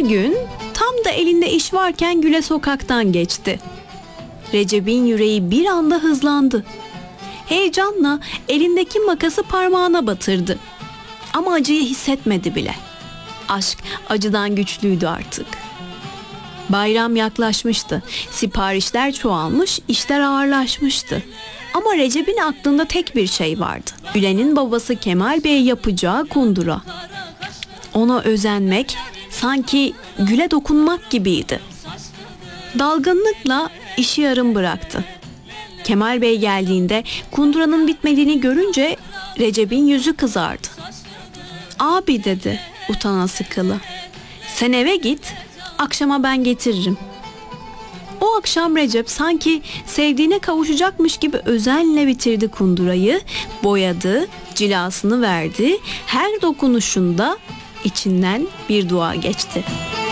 Bir gün tam da elinde iş varken Güle sokaktan geçti. Recep'in yüreği bir anda hızlandı. Heyecanla elindeki makası parmağına batırdı. Ama acıyı hissetmedi bile. Aşk acıdan güçlüydü artık. Bayram yaklaşmıştı. Siparişler çoğalmış, işler ağırlaşmıştı. Ama Recep'in aklında tek bir şey vardı. Gülen'in babası Kemal Bey'e yapacağı kundura. Ona özenmek sanki Gül'e dokunmak gibiydi. Dalgınlıkla işi yarım bıraktı. Kemal Bey geldiğinde kunduranın bitmediğini görünce Recep'in yüzü kızardı. "Abi," dedi utana sıkılı, "sen eve git, akşama ben getiririm." O akşam Recep sanki sevdiğine kavuşacakmış gibi özenle bitirdi kundurayı, boyadı, cilasını verdi. Her dokunuşunda içinden bir dua geçti.